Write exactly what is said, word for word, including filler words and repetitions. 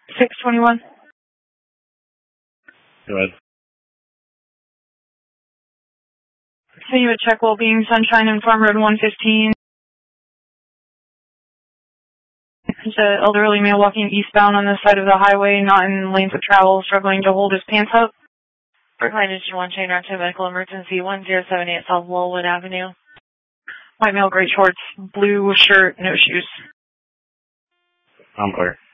six twenty-one. Go ahead. So you would check Wellbeing, Sunshine, and Farm Road one fifteen. There's an elderly male walking eastbound on the side of the highway, not in lanes of travel, struggling to hold his pants up. Brookline District one chain route to medical emergency one zero seven eight South Wellwood Avenue. White male, gray shorts, blue shirt, no shoes. I'm clear.